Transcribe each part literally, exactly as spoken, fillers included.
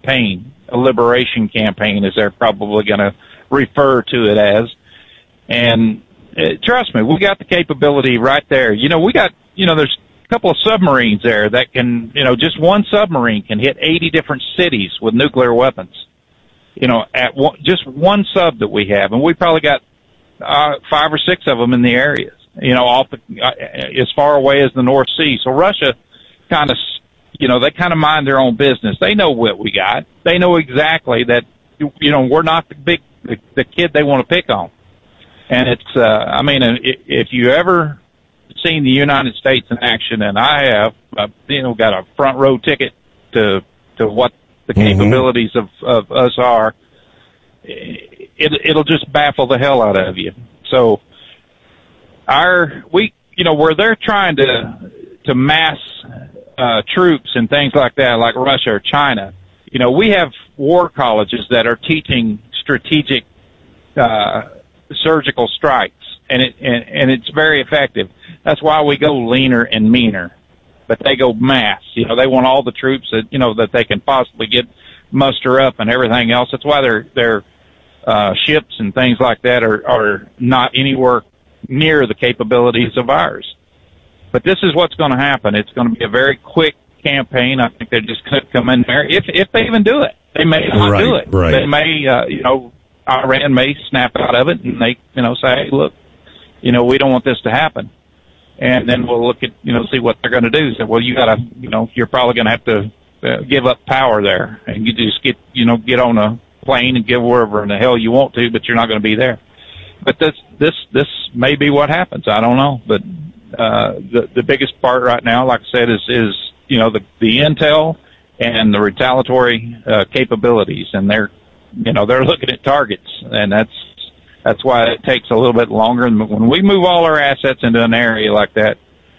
campaign, a liberation campaign, as they're probably going to refer to it as. And uh, trust me, we got the capability right there. You know, we got, you know, there's a couple of submarines there that can, you know, just one submarine can hit eighty different cities with nuclear weapons. You know, at one, just one sub that we have, and we probably got uh, five or six of them in the areas. You know, off the, uh, as far away as the North Sea. So Russia kind of, you know, they kind of mind their own business. They know what we got. They know exactly that, you know, we're not the big, the, the kid they want to pick on. And it's, uh, I mean, if you ever seen the United States in action, and I have, uh, you know, got a front row ticket to, to what the mm-hmm. capabilities of, of us are, it, it'll just baffle the hell out of you. So our, we, you know, where they're trying to, to mass, uh, troops and things like that, like Russia or China, you know, we have war colleges that are teaching strategic, uh, surgical strikes, and it and, and it's very effective. That's why we go leaner and meaner, but they go mass. You know, they want all the troops that you know that they can possibly get muster up and everything else. That's why their their uh, ships and things like that are are not anywhere near the capabilities of ours. But this is what's going to happen. It's going to be a very quick campaign. I think they just could come in there if if they even do it. They may not right, do it. Right. They may, uh, you know. Iran may snap out of it, and they, you know, say, hey, look, you know, we don't want this to happen. And then we'll look at, you know, see what they're going to do. Say, well, you got to, you know, you're probably going to have to uh, give up power there, and you just get, you know, get on a plane and get wherever in the hell you want to, but you're not going to be there. But this, this, this may be what happens. I don't know. But uh, the the biggest part right now, like I said, is is you know the the intel and the retaliatory uh, capabilities, and they're you know, they're looking at targets, and that's that's why it takes a little bit longer. And when we move all our assets into an area like that,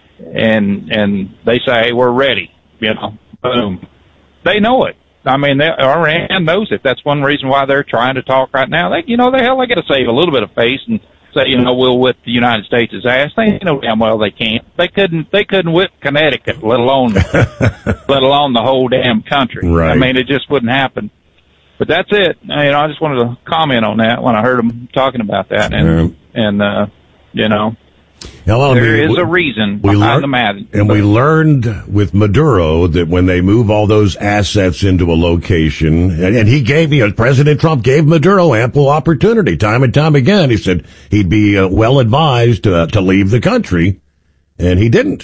and and they say, hey, we're ready, you know, boom, they know it. I mean, they, Iran knows it. That's one reason why they're trying to talk right now. They, you know, the hell, they got to save a little bit of face and say, you know, we'll whip the United States' ass. They know damn well they can't. They couldn't. They couldn't whip Connecticut, let alone let alone the whole damn country. Right. I mean, it just wouldn't happen. But that's it. You know, I just wanted to comment on that when I heard them talking about that, and yeah. and uh, you know, well, there I mean, is we, a reason we behind lear- the matter. And we learned with Maduro that when they move all those assets into a location, and, and he gave, you know, President Trump gave Maduro ample opportunity, time and time again. He said he'd be uh, well advised uh, to leave the country, and he didn't.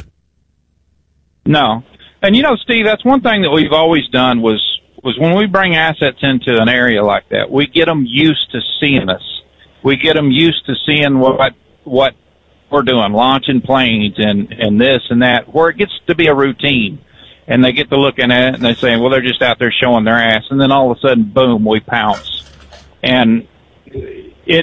No, and you know, Steve, that's one thing that we've always done was. was when we bring assets into an area like that, we get them used to seeing us. We get them used to seeing what what we're doing, launching planes and, and this and that, where it gets to be a routine. And they get to looking at it and they say, well, they're just out there showing their ass. And then all of a sudden, boom, we pounce. And it,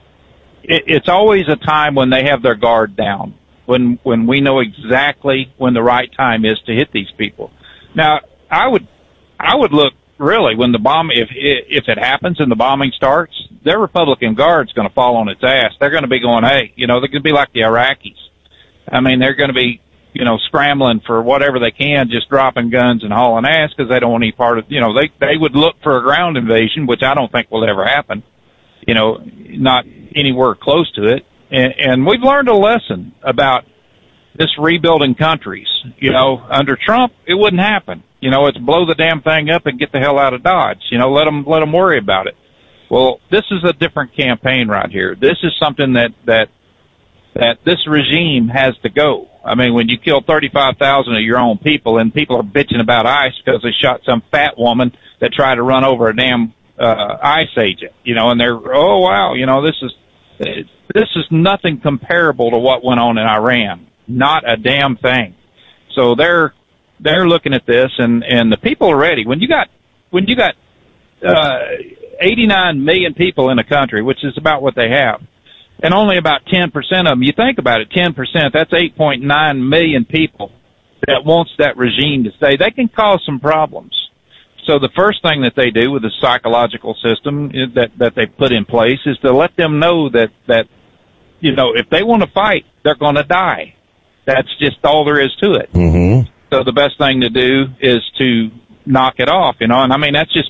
it it's always a time when they have their guard down, when when we know exactly when the right time is to hit these people. Now, I would I would look really when the bomb, if if it happens and the bombing starts, their Republican Guard's going to fall on its ass. They're going to be going, hey, you know, they're going to be like the Iraqis. I mean, they're going to be, you know, scrambling for whatever they can, just dropping guns and hauling ass because they don't want any part of, you know, they they would look for a ground invasion, which I don't think will ever happen. You know, not anywhere close to it. And, and we've learned a lesson about this rebuilding countries. You know, under Trump, it wouldn't happen. You know, it's blow the damn thing up and get the hell out of Dodge. You know, let them, let them worry about it. Well, this is a different campaign right here. This is something that, that, that this regime has to go. I mean, when you kill thirty-five thousand of your own people and people are bitching about ICE because they shot some fat woman that tried to run over a damn, uh, ICE agent, you know, and they're, oh wow, you know, this is, this is nothing comparable to what went on in Iran. Not a damn thing. So they're, they're looking at this, and, and the people are ready. When you got, when you got, uh, eighty-nine million people in a country, which is about what they have, and only about ten percent of them, you think about it, ten percent, that's eight point nine million people that wants that regime to stay. They can cause some problems. So the first thing that they do with the psychological system that, that they put in place is to let them know that, that, you know, if they want to fight, they're going to die. That's just all there is to it. Mm-hmm. So the best thing to do is to knock it off, you know, and I mean, that's just